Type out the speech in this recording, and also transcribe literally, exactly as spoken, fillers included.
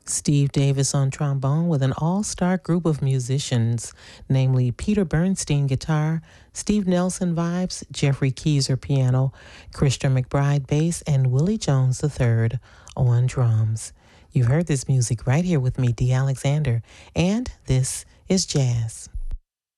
Steve Davis on trombone with an all-star group of musicians, namely Peter Bernstein guitar, Steve Nelson vibes, Jeffrey Keyser piano, Christian McBride bass, and Willie Jones the third on drums. You heard this music right here with me, Dee Alexander, and this is Jazz.